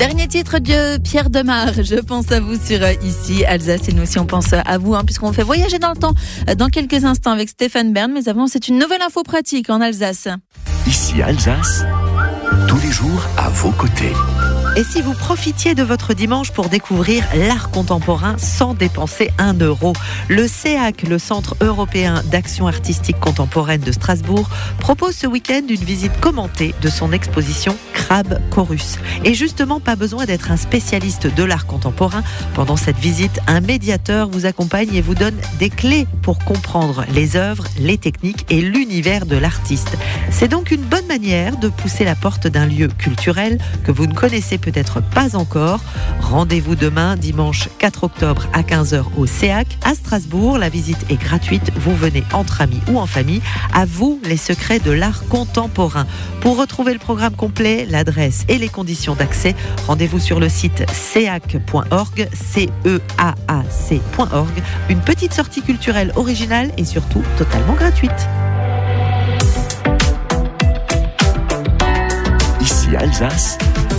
Dernier titre de Pierre Demar, je pense à vous sur Ici Alsace, et nous aussi on pense à vous puisqu'on fait voyager dans le temps dans quelques instants avec Stéphane Bern, mais avant c'est une nouvelle info pratique en Alsace. Ici Alsace, tous les jours à vos côtés. Et si vous profitiez de votre dimanche pour découvrir l'art contemporain sans dépenser 1 euro, le CEAC, le Centre européen d'action artistique contemporaine de Strasbourg, propose ce week-end une visite commentée de son exposition Crabe Chorus. Et justement, pas besoin d'être un spécialiste de l'art contemporain. Pendant cette visite, un médiateur vous accompagne et vous donne des clés pour comprendre les œuvres, les techniques et l'univers de l'artiste. C'est donc une bonne manière de pousser la porte d'un lieu culturel que vous ne connaissez peut-être pas encore. Rendez-vous demain, dimanche 4 octobre à 15h au CEAC à Strasbourg. La visite est gratuite. Vous venez entre amis ou en famille. À vous les secrets de l'art contemporain. Pour retrouver le programme complet, l'adresse et les conditions d'accès, rendez-vous sur le site ceac.org, ceaac.org. Une petite sortie culturelle originale et surtout totalement gratuite. Ici Alsace,